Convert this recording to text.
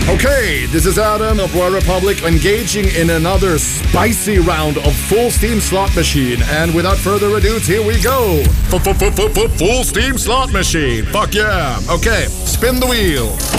Okay, this is Adam of Royal Republic engaging in another spicy round of Full Steam Slot Machine. And without further ado, here we go. Full Steam Slot Machine. Fuck yeah. Okay, spin the wheel.